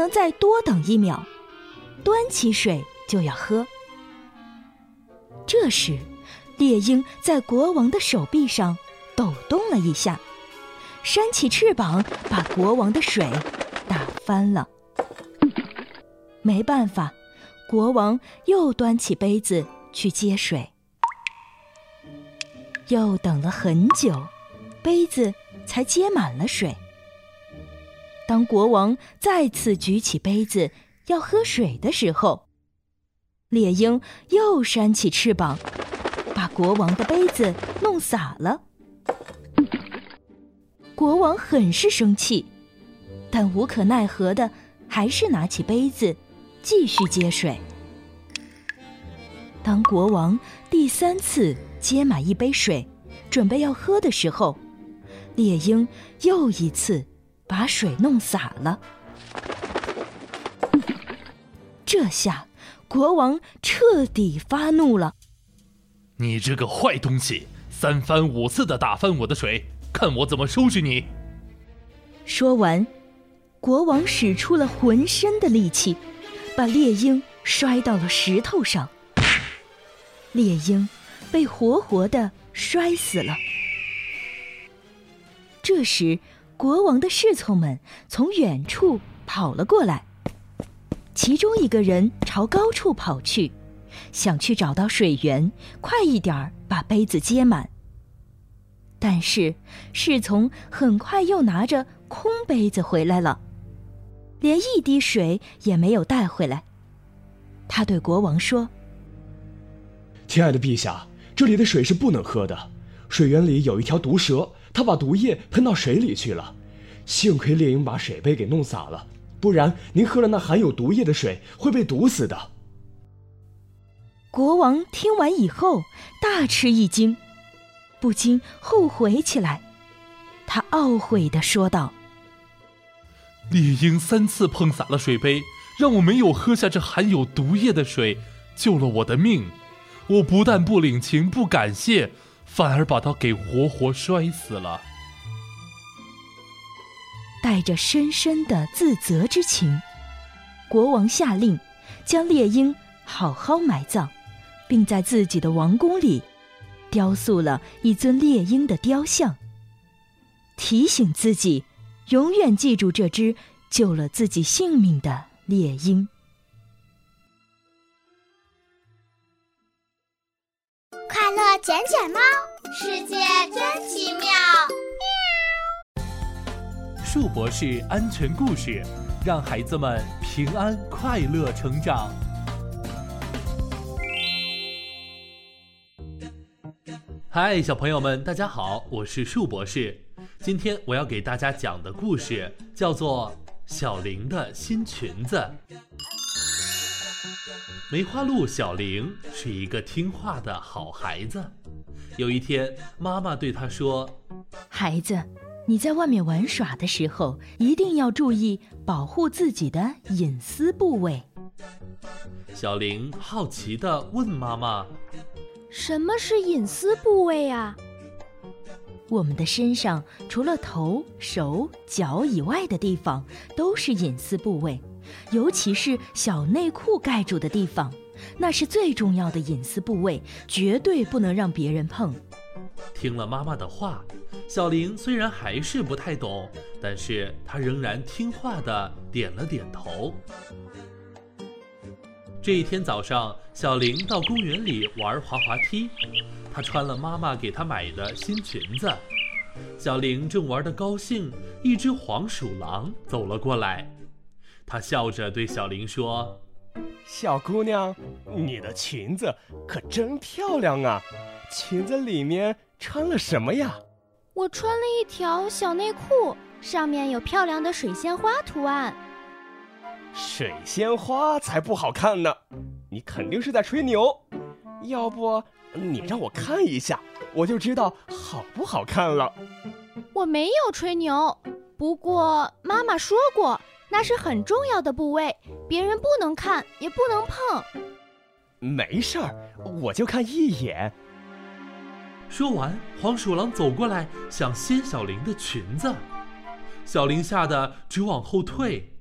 能再多等1秒，端起水就要喝。这时，猎鹰在国王的手臂上抖动了一下，扇起翅膀把国王的水打翻了。没办法，国王又端起杯子去接水。又等了很久，杯子才接满了水。当国王再次举起杯子要喝水的时候，猎鹰又扇起翅膀，把国王的杯子弄洒了。国王很是生气，但无可奈何的还是拿起杯子继续接水。当国王第3次接满一杯水，准备要喝的时候，猎鹰又一次把水弄洒了。这下国王彻底发怒了。 你这个坏东西，3番5次的打翻我的水，看我怎么收拾你！ 说完，国王使出了浑身的力气，把猎鹰摔到了石头上。猎鹰被活活地摔死了。这时，国王的侍从们从远处跑了过来，其中一个人朝高处跑去，想去找到水源，快一点把杯子接满。但是侍从很快又拿着空杯子回来了，连一滴水也没有带回来。他对国王说： 亲爱的陛下，这里的水是不能喝的，水源里有一条毒蛇，它把毒液喷到水里去了。幸亏猎鹰把水杯给弄洒了，不然您喝了那含有毒液的水会被毒死的。 国王听完以后大吃一惊，不禁后悔起来。他懊悔地说道： 猎鹰3次碰洒了水杯，让我没有喝下这含有毒液的水，救了我的命。我不但不领情不感谢，反而把它给活活摔死了。 带着深深的自责之情，国王下令将猎鹰好好埋葬，并在自己的王宫里雕塑了一尊猎鹰的雕像，提醒自己永远记住这只救了自己性命的猎鹰。 快乐卷卷猫，世界真奇妙。 树博士安全故事，让孩子们平安快乐成长。嗨，小朋友们，大家好，我是树博士。今天我要给大家讲的故事叫做《小玲的新裙子》。梅花鹿小玲是一个听话的好孩子。有一天，妈妈对她说： 孩子，你在外面玩耍的时候，一定要注意保护自己的隐私部位。 小玲好奇地问妈妈： 什么是隐私部位啊？ 我们的身上除了头、手、脚以外的地方都是隐私部位，尤其是小内裤盖住的地方，那是最重要的隐私部位，绝对不能让别人碰。 听了妈妈的话，小玲虽然还是不太懂，但是她仍然听话地点了点头。这一天早上，小玲到公园里玩滑滑梯，她穿了妈妈给她买的新裙子。小玲正玩得高兴，一只黄鼠狼走了过来，他笑着对小玲说： 小姑娘，你的裙子可真漂亮啊，裙子里面穿了什么呀？ 我穿了一条小内裤，上面有漂亮的水仙花图案。 水仙花才不好看呢，你肯定是在吹牛。要不你让我看一下，我就知道好不好看了。 我没有吹牛，不过妈妈说过，那是很重要的部位，别人不能看，也不能碰。 没事儿，我就看一眼。 说完，黄鼠狼走过来，想掀小玲的裙子。小玲吓得直往后退。